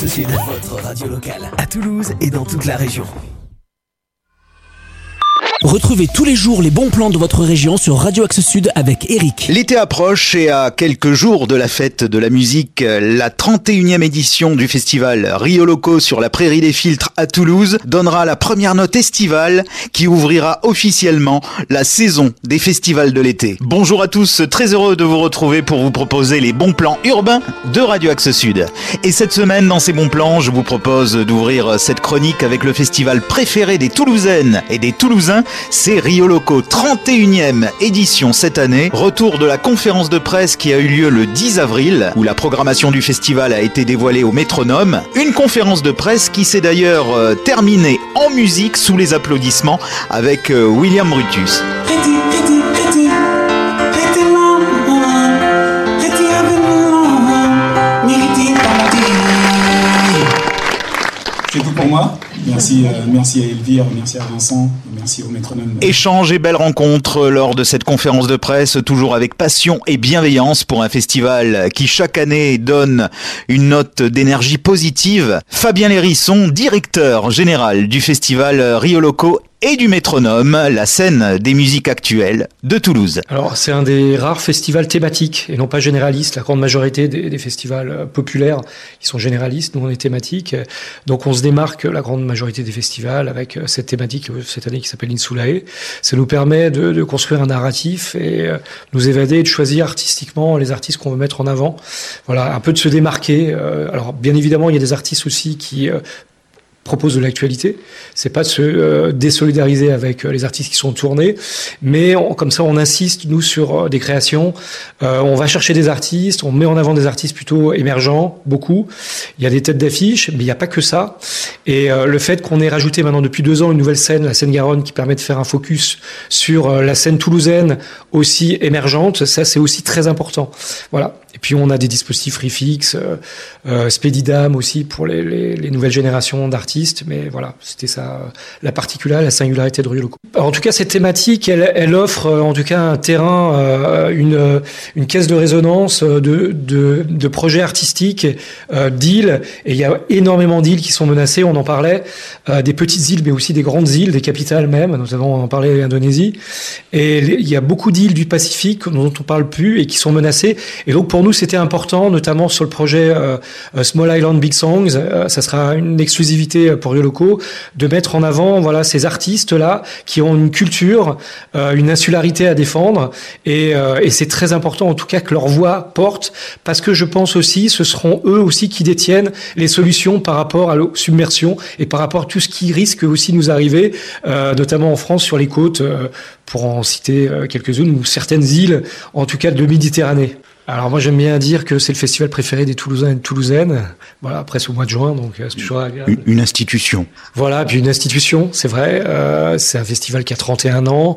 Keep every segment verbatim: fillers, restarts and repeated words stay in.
Sud, votre radio locale, à Toulouse et dans toute la région. Retrouvez tous les jours les bons plans de votre région sur Radio Axe Sud avec Eric. L'été approche et à quelques jours de la fête de la musique, la trente et unième édition du festival Rio Loco sur la Prairie des Filtres à Toulouse donnera la première note estivale qui ouvrira officiellement la saison des festivals de l'été. Bonjour à tous, très heureux de vous retrouver pour vous proposer les bons plans urbains de Radio Axe Sud. Et cette semaine, dans ces bons plans, je vous propose d'ouvrir cette chronique avec le festival préféré des Toulousaines et des Toulousains. C'est Rio Loco, trente et unième édition cette année. Retour de la conférence de presse qui a eu lieu le dix avril, où la programmation du festival a été dévoilée au métronome. Une conférence de presse qui s'est d'ailleurs euh, terminée en musique sous les applaudissements avec euh, William Brutus. C'est tout pour moi. Merci, euh, merci à Elvire, merci à Vincent, merci au métronome. Échange et belles rencontres lors de cette conférence de presse, toujours avec passion et bienveillance pour un festival qui chaque année donne une note d'énergie positive. Fabien Lérisson, directeur général du festival Rio Loco et du métronome, la scène des musiques actuelles de Toulouse. Alors, c'est un des rares festivals thématiques et non pas généralistes. La grande majorité des, des festivals populaires, ils sont généralistes, nous on est thématiques. Donc, on se démarque la grande majorité des festivals avec cette thématique cette année qui s'appelle Insulae. Ça nous permet de, de construire un narratif et nous évader et de choisir artistiquement les artistes qu'on veut mettre en avant. Voilà, un peu de se démarquer. Alors, bien évidemment, il y a des artistes aussi qui propose de l'actualité. C'est pas de se euh, désolidariser avec euh, les artistes qui sont tournés, mais on, comme ça on insiste nous sur euh, des créations. Euh, on va chercher des artistes, on met en avant des artistes plutôt émergents, beaucoup. Il y a des têtes d'affiche, mais il n'y a pas que ça. Et euh, le fait qu'on ait rajouté maintenant depuis deux ans une nouvelle scène, la scène Garonne, qui permet de faire un focus sur euh, la scène toulousaine aussi émergente, ça c'est aussi très important. Voilà. Et puis on a des dispositifs Refix, euh, euh, Spedidam aussi pour les, les, les nouvelles générations d'artistes, mais voilà, c'était ça la particularité, la singularité de Rio Loco. Alors, en tout cas, cette thématique, elle, elle offre en tout cas un terrain, euh, une, une caisse de résonance de, de, de projets artistiques, euh, d'îles, et il y a énormément d'îles qui sont menacées, on en parlait, euh, des petites îles, mais aussi des grandes îles, des capitales même, nous avons en parlé l'Indonésie, et il y a beaucoup d'îles du Pacifique dont on parle plus et qui sont menacées, et donc pour nous, c'était important, notamment sur le projet euh, Small Island Big Songs. Euh, ça sera une exclusivité pour Rio Loco de mettre en avant, voilà, ces artistes-là qui ont une culture, euh, une insularité à défendre, et, euh, et c'est très important, en tout cas, que leur voix porte, parce que je pense aussi, ce seront eux aussi qui détiennent les solutions par rapport à la submersion et par rapport à tout ce qui risque aussi de nous arriver, euh, notamment en France sur les côtes, euh, pour en citer euh, quelques-unes ou certaines îles, en tout cas de Méditerranée. Alors moi j'aime bien dire que c'est le festival préféré des Toulousains et des Toulousaines. Voilà, après c'est au mois de juin, donc c'est toujours agréable. Une, une institution. Voilà, puis une institution, c'est vrai. Euh, c'est un festival qui a trente et un ans,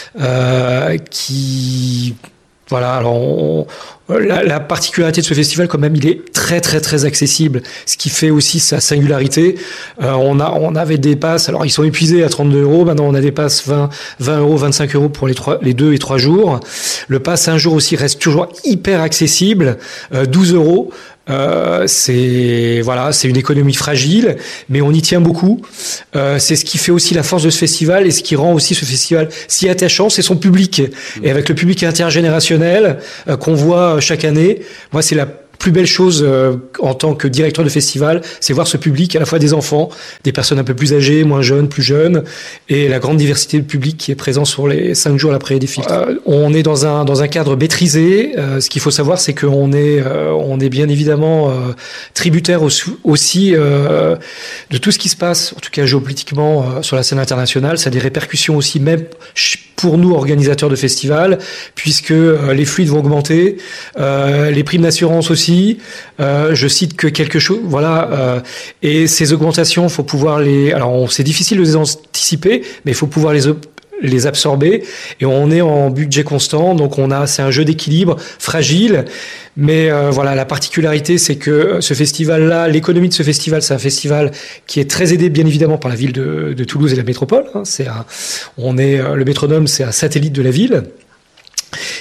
euh, qui... Voilà, alors on, la, la particularité de ce festival, quand même, il est très très très accessible, ce qui fait aussi sa singularité. Euh, on a on avait des passes, alors ils sont épuisés à trente-deux euros, maintenant on a des passes vingt, vingt euros, vingt-cinq euros pour les trois, les deux et trois jours. Le pass un jour aussi reste toujours hyper accessible, euh, douze euros. Euh, c'est voilà, c'est une économie fragile, mais on y tient beaucoup. Euh, c'est ce qui fait aussi la force de ce festival et ce qui rend aussi ce festival si attachant, c'est son public. Et avec le public intergénérationnel euh, qu'on voit chaque année, moi c'est la plus belle chose euh, en tant que directeur de festival, c'est voir ce public, à la fois des enfants, des personnes un peu plus âgées, moins jeunes, plus jeunes, et la grande diversité de public qui est présent sur les cinq jours à la Prairie des Filtres. Euh, on est dans un dans un cadre maîtrisé. Euh, ce qu'il faut savoir, c'est qu'on est euh, on est bien évidemment euh, tributaire aussi, aussi euh, de tout ce qui se passe, en tout cas géopolitiquement euh, sur la scène internationale. Ça a des répercussions aussi, même pour nous organisateurs de festivals, puisque euh, les fluides vont augmenter, euh, les primes d'assurance aussi. Euh, je cite que quelque chose, voilà, euh, et ces augmentations, faut pouvoir les, alors on, c'est difficile de les anticiper, mais il faut pouvoir les les absorber, et on est en budget constant, donc on a, c'est un jeu d'équilibre fragile, mais euh, voilà, la particularité, c'est que ce festival-là, l'économie de ce festival, c'est un festival qui est très aidé, bien évidemment, par la ville de, de Toulouse et la métropole. Hein, c'est un, on est, le métronome, c'est un satellite de la ville.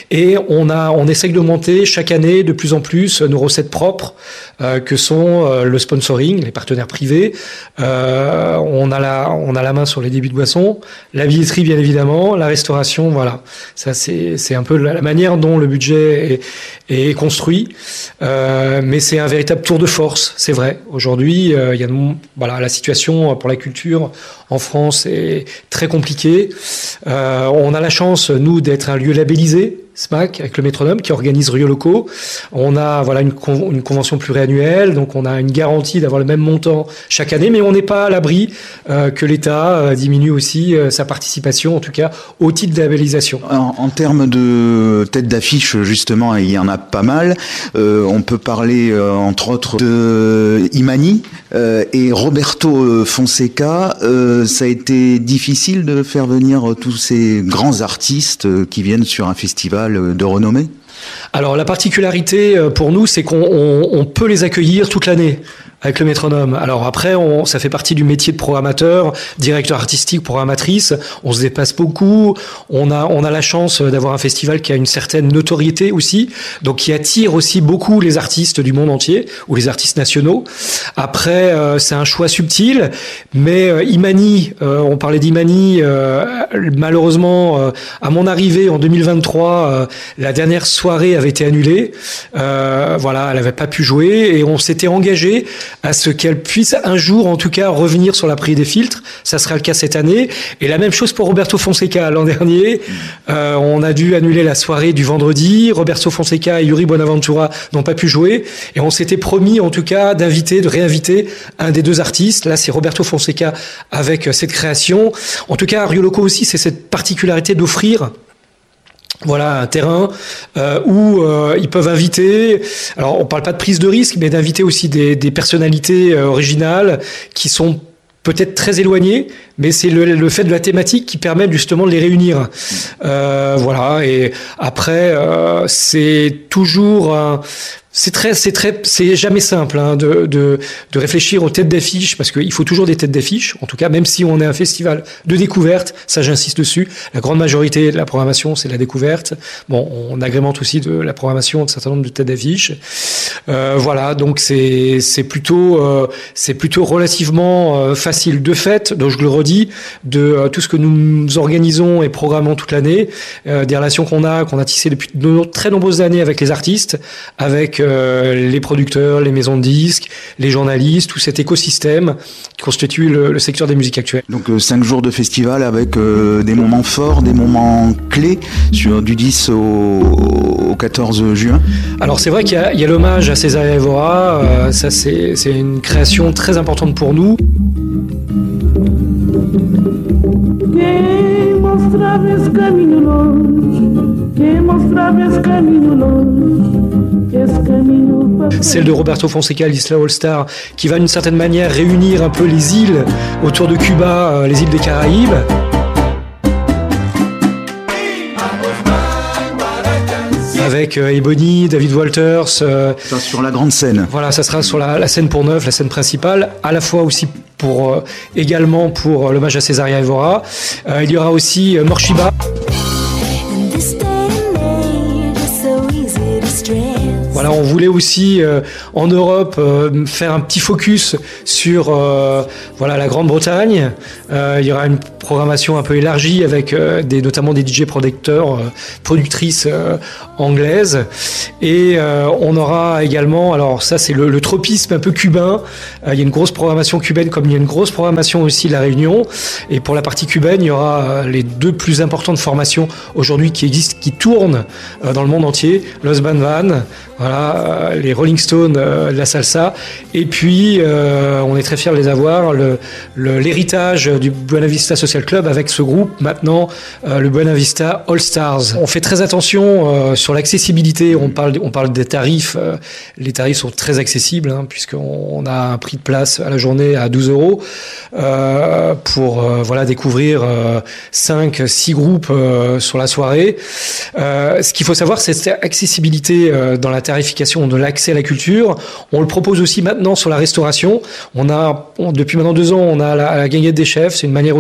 Et on a, on essaye d'augmenter chaque année de plus en plus nos recettes propres, euh, que sont euh, le sponsoring, les partenaires privés. Euh, on a la, on a la main sur les débits de boissons, la billetterie bien évidemment, la restauration, voilà. Ça c'est, c'est un peu la, la manière dont le budget est, est construit. Euh, mais c'est un véritable tour de force, c'est vrai. Aujourd'hui, euh, il y a, voilà, la situation pour la culture en France est très compliquée. Euh, on a la chance, nous, d'être un lieu labellisé, S M A C, avec le Métronome, qui organise Rio Locaux. On a voilà une, con- une convention pluriannuelle, donc on a une garantie d'avoir le même montant chaque année, mais on n'est pas à l'abri euh, que l'État euh, diminue aussi euh, sa participation, en tout cas au titre de labellisation. En, en termes de tête d'affiche, justement, il y en a pas mal. Euh, on peut parler, euh, entre autres, de Imani euh, et Roberto Fonseca. Euh, ça a été difficile de faire venir tous ces grands artistes qui viennent sur un festival de renommée? Alors la particularité pour nous, c'est qu'on on, on peut les accueillir toute l'année avec le Métronome. Alors après, on, ça fait partie du métier de programmateur, directeur artistique, programmatrice. On se dépasse beaucoup. On a, on a la chance d'avoir un festival qui a une certaine notoriété aussi, donc qui attire aussi beaucoup les artistes du monde entier ou les artistes nationaux. Après, euh, c'est un choix subtil, mais euh, Imani, euh, on parlait d'Imani. Euh, malheureusement, euh, à mon arrivée en deux mille vingt-trois, euh, la dernière soirée avait été annulée. Euh, voilà, elle n'avait pas pu jouer et on s'était engagé à ce qu'elle puisse un jour, en tout cas, revenir sur la prairie des filtres. Ça sera le cas cette année. Et la même chose pour Roberto Fonseca. L'an dernier, euh, on a dû annuler la soirée du vendredi. Roberto Fonseca et Yuri Bonaventura n'ont pas pu jouer. Et on s'était promis, en tout cas, d'inviter, de réinviter un des deux artistes. Là, c'est Roberto Fonseca avec cette création. En tout cas, à Rio Locaux aussi, c'est cette particularité d'offrir voilà un terrain euh, où euh, ils peuvent inviter. Alors on parle pas de prise de risque, mais d'inviter aussi des, des personnalités euh, originales qui sont peut-être très éloignées, mais c'est le, le fait de la thématique qui permet justement de les réunir. Euh, voilà. Et après, euh, c'est toujours un C'est très, c'est très, c'est jamais simple hein, de, de de réfléchir aux têtes d'affiche parce qu'il faut toujours des têtes d'affiche. En tout cas, même si on est un festival de découverte, ça j'insiste dessus. La grande majorité de la programmation, c'est la découverte. Bon, on agrémente aussi de la programmation d'un certain nombre de têtes d'affiche. Euh, voilà, donc c'est c'est plutôt euh, c'est plutôt relativement euh, facile de fait. Donc je le redis, de euh, tout ce que nous organisons et programmons toute l'année, euh, des relations qu'on a qu'on a tissées depuis de no- très nombreuses années avec les artistes, avec Euh, les producteurs, les maisons de disques, les journalistes, tout cet écosystème qui constitue le, le secteur des musiques actuelles. Donc euh, cinq jours de festival avec euh, des moments forts, des moments clés sur du dix au, au quatorze juin. Alors c'est vrai qu'il y a, il y a l'hommage à Cesaria Evora, euh, ça c'est, c'est une création très importante pour nous. Quem mostrava esse caminho longe, quem mostrava esse caminho longe, esse caminho para... Celle de Roberto Fonseca, l'Isla All Star, qui va d'une certaine manière réunir un peu les îles autour de Cuba, euh, les îles des Caraïbes. Avec euh, Ebony, David Walters. Euh, Ça, sur la grande scène. Voilà, ça sera sur la, la scène pour neuf, la scène principale, à la fois aussi pour euh, également pour euh, l'hommage à Cesaria Evora. Euh, il y aura aussi euh, Morshiba. Voilà, on voulait aussi euh, en Europe euh, faire un petit focus sur euh, voilà la Grande-Bretagne. Euh, il y aura une programmation un peu élargie avec euh, des, notamment des D J producteurs, euh, productrices euh, anglaises. Et euh, on aura également, alors ça c'est le, le tropisme un peu cubain. Euh, il y a une grosse programmation cubaine comme il y a une grosse programmation aussi de la Réunion. Et pour la partie cubaine, il y aura euh, les deux plus importantes formations aujourd'hui qui existent, qui tournent euh, dans le monde entier. Los Van Van, voilà, euh, les Rolling Stones euh, de la salsa. Et puis, euh, on est très fiers de les avoir, le, le, l'héritage du Buena Vista Social Club avec ce groupe, maintenant, euh, le Buena Vista All Stars. On fait très attention euh, sur l'accessibilité. On parle, on parle des tarifs. Euh, les tarifs sont très accessibles, hein, puisqu'on on a un prix de place à la journée à douze euros euh, pour euh, voilà, découvrir euh, cinq, six groupes euh, sur la soirée. Euh, ce qu'il faut savoir, c'est cette accessibilité euh, dans la tarification de l'accès à la culture. On le propose aussi maintenant sur la restauration. On a, on, depuis maintenant deux ans, on a la, la guinguette des chefs. C'est une manière aussi un peu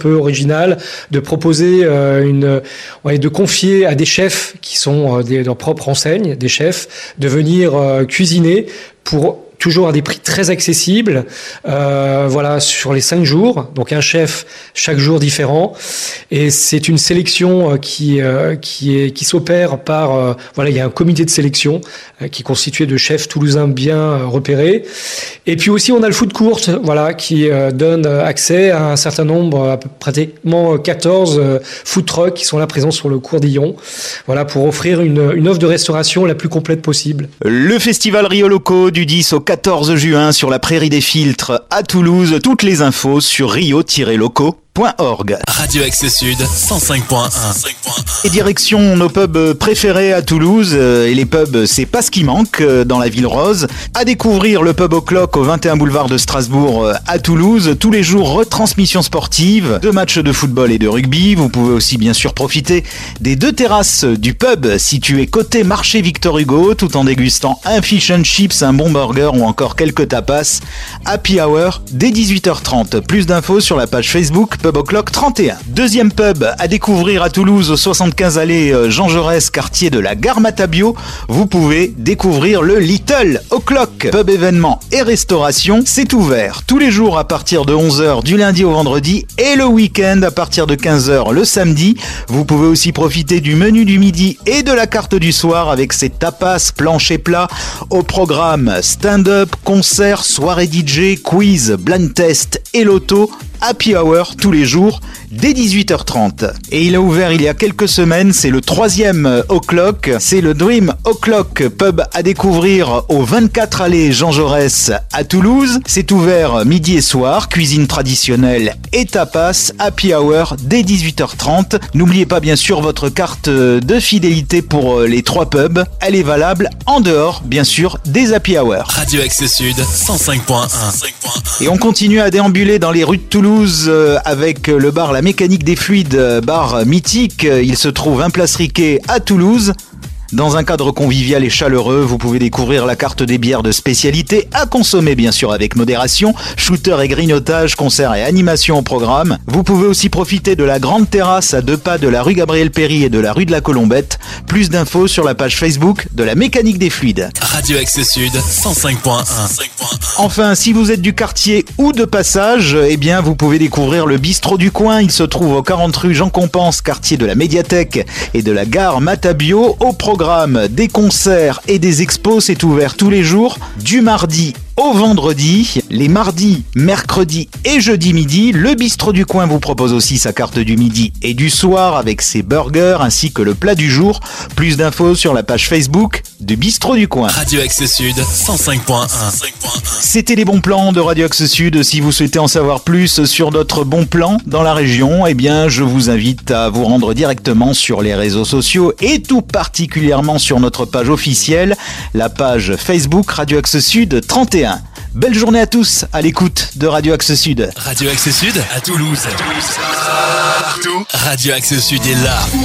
peu originale de proposer euh, une, ouais, de confier à des chefs qui sont euh, des, leur propre enseigne, des chefs, de venir euh, cuisiner pour toujours à des prix très accessibles, euh, voilà, sur les cinq jours. Donc un chef chaque jour différent, et c'est une sélection qui euh, qui est qui s'opère par euh, voilà, il y a un comité de sélection euh, qui est constitué de chefs toulousains bien euh, repérés. Et puis aussi on a le food court, voilà, qui euh, donne accès à un certain nombre, à peu, pratiquement quatorze euh, food trucks qui sont là présents sur le cours d'Illon, voilà, pour offrir une une offre de restauration la plus complète possible. Le festival Rio Loco du dix au quatorze juin sur la Prairie des Filtres à Toulouse. Toutes les infos sur rio tiret loco point org. Radio Axe Sud, cent cinq point un. Et direction nos pubs préférés à Toulouse. Et les pubs, c'est pas ce qui manque dans la ville rose. À découvrir le pub O'Clock au vingt et un boulevard de Strasbourg à Toulouse. Tous les jours, retransmission sportive, deux matchs de football et de rugby. Vous pouvez aussi bien sûr profiter des deux terrasses du pub situé côté marché Victor Hugo, tout en dégustant un fish and chips, un bon burger ou encore quelques tapas. Happy Hour dès dix-huit heures trente. Plus d'infos sur la page Facebook Pub O'Clock trente et un. Deuxième pub à découvrir à Toulouse, au soixante-quinze allée Jean Jaurès, quartier de la Gare Matabio. Vous pouvez découvrir le Little O'Clock. Pub événement et restauration, c'est ouvert tous les jours à partir de onze heures du lundi au vendredi et le week-end à partir de quinze heures le samedi. Vous pouvez aussi profiter du menu du midi et de la carte du soir avec ses tapas, planches et plats. Au programme stand-up, concert, soirée D J, quiz, blind test et loto. Happy Hour tous les jours dès dix-huit heures trente. Et il a ouvert il y a quelques semaines, c'est le troisième O'Clock, c'est le Dream O'Clock, pub à découvrir au vingt-quatre allée Jean Jaurès à Toulouse. C'est ouvert midi et soir, cuisine traditionnelle et tapas. Happy Hour dès dix-huit heures trente. N'oubliez pas bien sûr votre carte de fidélité pour les trois pubs. Elle est valable en dehors bien sûr des Happy Hour. Radio Axe Sud, cent cinq point un. Et on continue à déambuler dans les rues de Toulouse avec le bar La Mécanique des Fluides, bar mythique. Il se trouve un place Riquet à Toulouse. Dans un cadre convivial et chaleureux, vous pouvez découvrir la carte des bières de spécialité à consommer bien sûr avec modération, shooter et grignotage, concerts et animations au programme. Vous pouvez aussi profiter de la grande terrasse à deux pas de la rue Gabriel Péry et de la rue de la Colombette. Plus d'infos sur la page Facebook de La Mécanique des Fluides. Radio Axe Sud, cent cinq point un. Enfin, si vous êtes du quartier ou de passage, eh bien vous pouvez découvrir le bistrot du coin. Il se trouve au quarante rue Jean Compense, quartier de la Médiathèque et de la gare Matabio. Au programme des concerts et des expos, c'est ouvert tous les jours du mardi au vendredi, les mardis, mercredis et jeudi midi. Le bistrot du coin vous propose aussi sa carte du midi et du soir avec ses burgers ainsi que le plat du jour. Plus d'infos sur la page Facebook du bistrot du coin. Radio Axe Sud, cent cinq point un. C'était les bons plans de Radio Axe Sud. Si vous souhaitez en savoir plus sur d'autres bons plans dans la région, eh bien je vous invite à vous rendre directement sur les réseaux sociaux et tout particulièrement sur notre page officielle, la page Facebook Radio Axe Sud trente et un. Belle journée à tous à l'écoute de Radio Axe Sud. Radio Axe Sud à Toulouse. Partout, Radio Axe Sud est là.